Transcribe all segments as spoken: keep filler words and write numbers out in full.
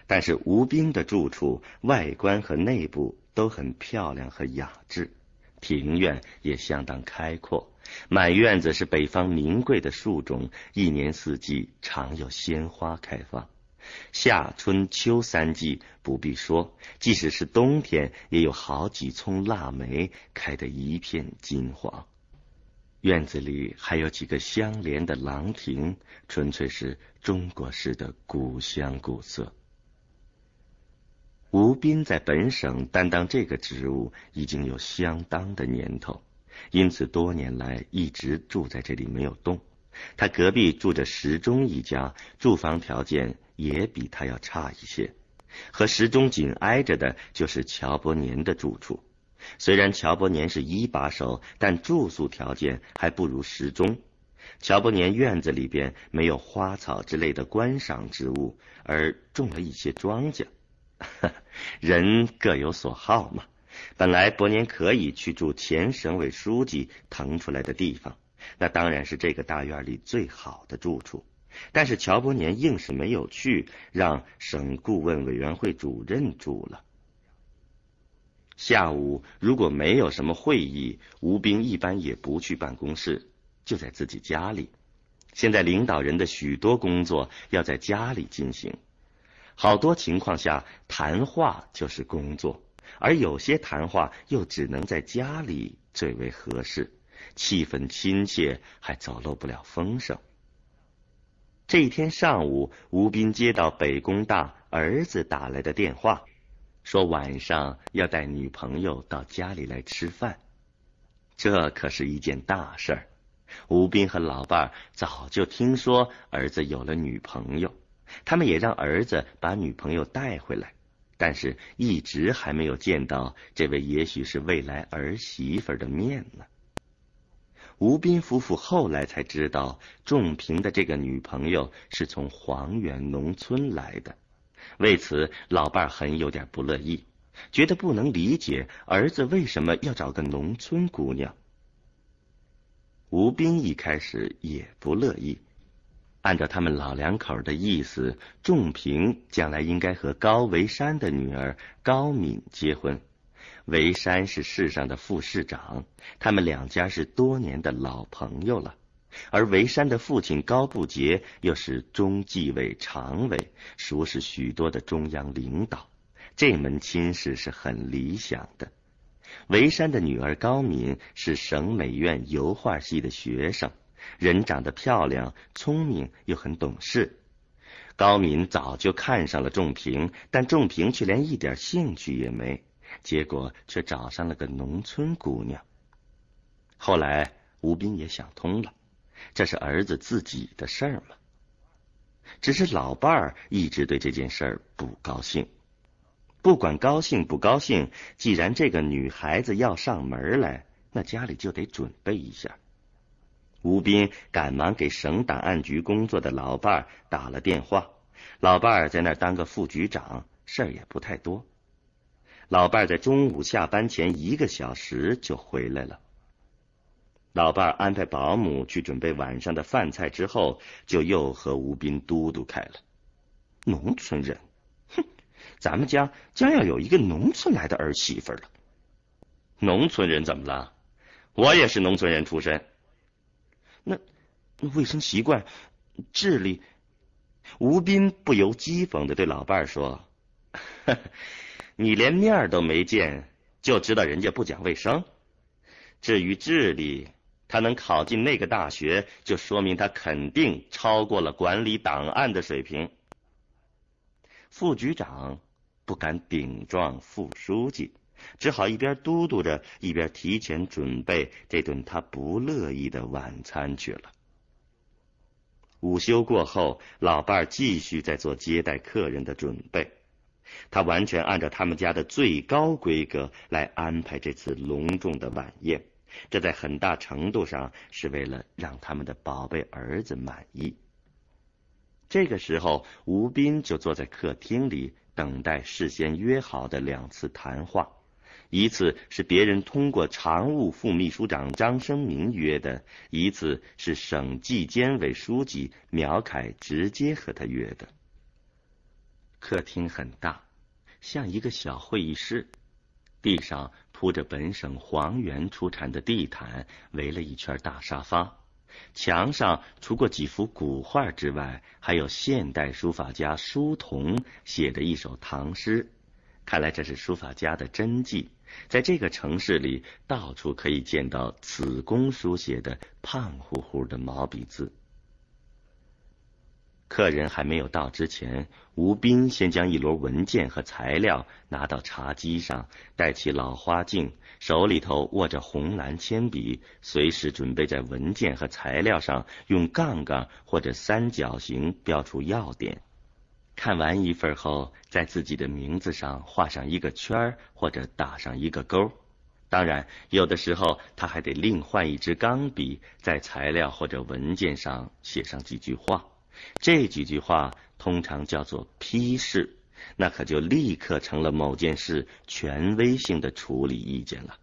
但是吴斌的住处外观和内部都很漂亮和雅致，庭院也相当开阔，满院子是北方名贵的树种，一年四季常有鲜花开放。夏春秋三季不必说，即使是冬天也有好几丛腊梅开得一片金黄。院子里还有几个相连的廊亭，纯粹是中国式的古香古色。吴斌在本省担当这个职务已经有相当的年头，因此多年来一直住在这里没有动。他隔壁住着石钟一家，住房条件也比他要差一些。和石钟紧挨着的就是乔伯年的住处。虽然乔伯年是一把手，但住宿条件还不如石钟。乔伯年院子里边没有花草之类的观赏植物，而种了一些庄稼。人各有所好嘛，本来伯年可以去住前省委书记腾出来的地方，那当然是这个大院里最好的住处，但是乔伯年硬是没有去，让省顾问委员会主任住了。下午如果没有什么会议，吴斌一般也不去办公室，就在自己家里。现在领导人的许多工作要在家里进行，好多情况下谈话就是工作，而有些谈话又只能在家里最为合适，气氛亲切，还走漏不了风声。这一天上午，吴斌接到北工大儿子打来的电话，说晚上要带女朋友到家里来吃饭。这可是一件大事儿。吴斌和老伴儿早就听说儿子有了女朋友，他们也让儿子把女朋友带回来，但是一直还没有见到这位也许是未来儿媳妇的面呢。吴斌夫妇后来才知道，仲平的这个女朋友是从黄原农村来的。为此老伴儿很有点不乐意，觉得不能理解儿子为什么要找个农村姑娘。吴斌一开始也不乐意，按照他们老两口的意思，仲平将来应该和高维山的女儿高敏结婚。维山是市上的副市长，他们两家是多年的老朋友了。而维山的父亲高步杰又是中纪委常委，熟识许多的中央领导，这门亲事是很理想的。维山的女儿高敏是省美院油画系的学生，人长得漂亮，聪明又很懂事。高敏早就看上了仲平，但仲平却连一点兴趣也没，结果却找上了个农村姑娘。后来吴斌也想通了，这是儿子自己的事儿嘛。只是老伴儿一直对这件事儿不高兴。不管高兴不高兴，既然这个女孩子要上门来，那家里就得准备一下。吴斌赶忙给省档案局工作的老伴儿打了电话，老伴儿在那儿当个副局长，事儿也不太多。老伴儿在中午下班前一个小时就回来了。老伴儿安排保姆去准备晚上的饭菜之后，就又和吴斌嘟嘟开了。农村人，哼，咱们家将要有一个农村来的儿媳妇了。农村人怎么了？我也是农村人出身。那卫生习惯、智力……吴斌不由讥讽地对老伴儿说：“呵呵，你连面都没见，就知道人家不讲卫生。至于智力，他能考进那个大学，就说明他肯定超过了管理档案的水平。”副局长不敢顶撞副书记，只好一边嘟嘟着，一边提前准备这顿他不乐意的晚餐去了。午休过后，老伴儿继续在做接待客人的准备。他完全按照他们家的最高规格来安排这次隆重的晚宴，这在很大程度上是为了让他们的宝贝儿子满意。这个时候，吴斌就坐在客厅里等待事先约好的两次谈话，一次是别人通过常务副秘书长张生明约的，一次是省纪监委书记苗凯直接和他约的。 客厅很大，像一个小会议室，地上铺着本省黄原出产的地毯，围了一圈大沙发。墙上除过几幅古画之外，还有现代书法家书童写的一首唐诗，看来这是书法家的真迹。在这个城市里，到处可以见到此工书写的胖乎乎的毛笔字。客人还没有到之前，吴斌先将一摞文件和材料拿到茶几上，戴起老花镜，手里头握着红蓝铅笔，随时准备在文件和材料上用杠杠或者三角形标出要点。看完一份后，在自己的名字上画上一个圈或者打上一个勾。当然，有的时候他还得另换一支钢笔，在材料或者文件上写上几句话。这几句话通常叫做批示，那可就立刻成了某件事权威性的处理意见了。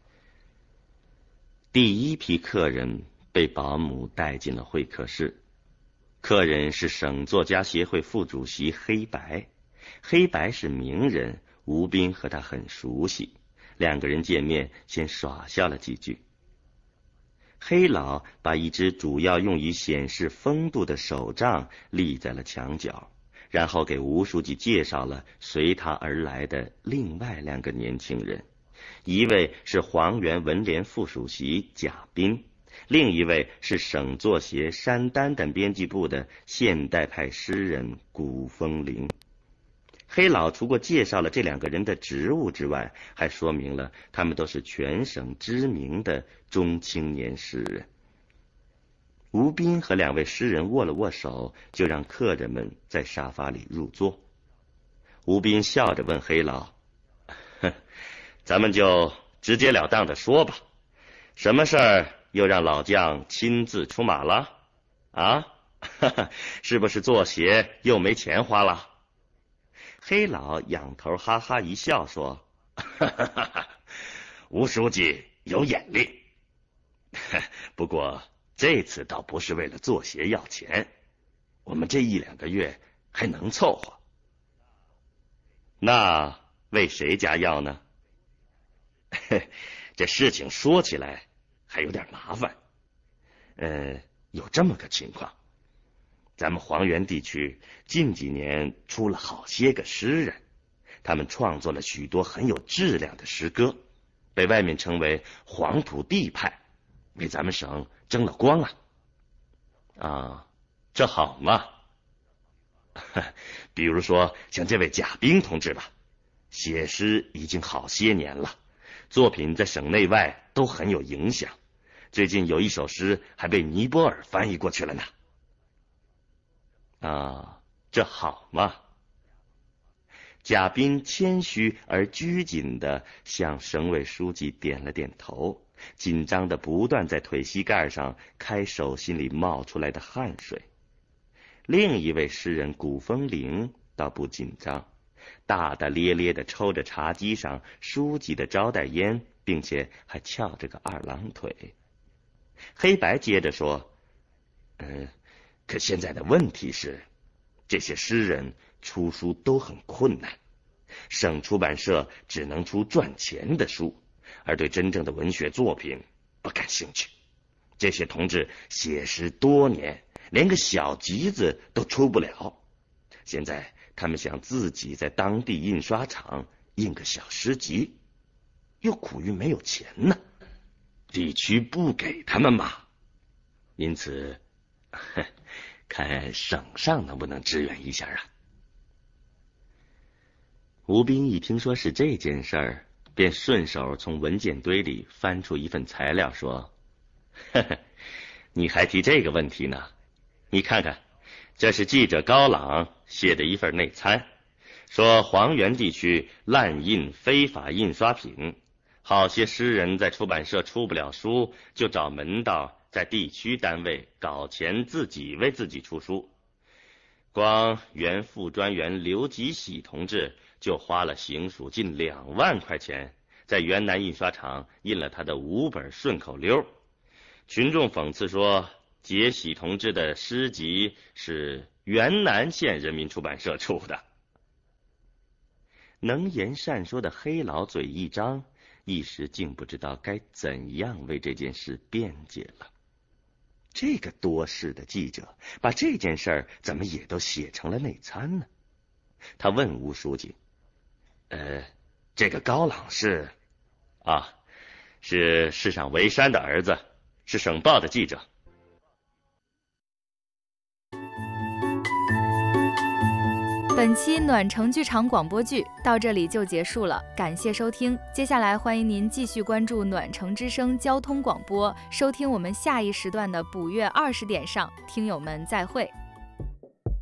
第一批客人被保姆带进了会客室，客人是省作家协会副主席黑白。黑白是名人，吴斌和他很熟悉，两个人见面先耍笑了几句。黑老把一只主要用于显示风度的手杖立在了墙角，然后给吴书记介绍了随他而来的另外两个年轻人，一位是黄原文联副主席贾斌，另一位是省作协山丹丹编辑部的现代派诗人古风铃。黑老除过介绍了这两个人的职务之外，还说明了他们都是全省知名的中青年诗人。吴斌和两位诗人握了握手，就让客人们在沙发里入座。吴斌笑着问黑老：咱们就直截了当的说吧，什么事儿又让老将亲自出马了啊？是不是做鞋又没钱花了？黑老仰头哈哈一笑说：吴书记有眼力，不过这次倒不是为了做鞋要钱，我们这一两个月还能凑合。那为谁家要呢？这事情说起来还有点麻烦。呃，有这么个情况，咱们黄原地区近几年出了好些个诗人，他们创作了许多很有质量的诗歌，被外面称为黄土地派，为咱们省争了光啊！啊，这好嘛！比如说像这位贾冰同志吧，写诗已经好些年了，作品在省内外都很有影响，最近有一首诗还被尼泊尔翻译过去了呢。啊，这好嘛！贾斌谦虚而拘谨地向省委书记点了点头，紧张的不断在腿膝盖上开手心里冒出来的汗水。另一位诗人古风铃倒不紧张，大大咧咧地抽着茶几上书记的招待烟，并且还翘着个二郎腿。黑白接着说：嗯、呃可现在的问题是，这些诗人出书都很困难，省出版社只能出赚钱的书，而对真正的文学作品不感兴趣。这些同志写诗多年，连个小集子都出不了，现在他们想自己在当地印刷厂印个小诗集，又苦于没有钱呢，地区不给他们嘛，因此看省上能不能支援一下啊。吴斌一听说是这件事儿，便顺手从文件堆里翻出一份材料说：呵呵，你还提这个问题呢？你看看，这是记者高朗写的一份内参，说黄原地区滥印非法印刷品，好些诗人在出版社出不了书，就找门道在地区单位搞钱，自己为自己出书。光原副专员刘吉喜同志就花了行署近两万块钱，在原南印刷厂印了他的五本顺口溜。群众讽刺说，杰喜同志的诗集是原南县人民出版社出的。 能言善说的黑老嘴一张，一时竟不知道该怎样为这件事辩解了。这个多事的记者把这件事儿怎么也都写成了内参呢？他问吴书记：“呃，这个高朗是？啊，是市长维山的儿子，是省报的记者。” 本期暖城剧场广播剧到这里就结束了，感谢收听。接下来欢迎您继续关注暖城之声交通广播，收听我们下一时段的补月二十点上，听友们再会。